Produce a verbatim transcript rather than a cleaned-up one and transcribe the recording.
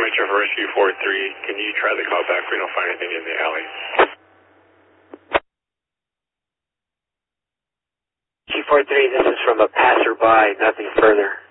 Traverse Q four three, can you try the call back? We don't find anything in the alley. Q four three, this is from a passerby, nothing further.